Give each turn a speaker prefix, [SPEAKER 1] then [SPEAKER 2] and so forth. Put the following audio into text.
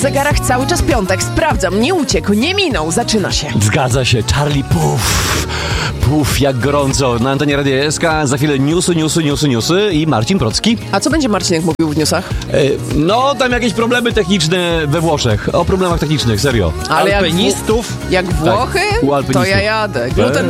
[SPEAKER 1] W zegarach cały czas piątek. Sprawdzam, nie uciekł, nie minął. Zaczyna się.
[SPEAKER 2] Zgadza się, Charlie Puff, jak gorąco. Na antenie Radia SK za chwilę newsy i Marcin Procki.
[SPEAKER 1] A co będzie Marcinek mówił w newsach?
[SPEAKER 2] No, tam jakieś problemy techniczne we Włoszech. O problemach technicznych, serio.
[SPEAKER 1] Ale
[SPEAKER 3] Alpinistów?
[SPEAKER 1] jak Włochy,
[SPEAKER 2] Tak, u alpinistów.
[SPEAKER 1] to ja jadę. Gluten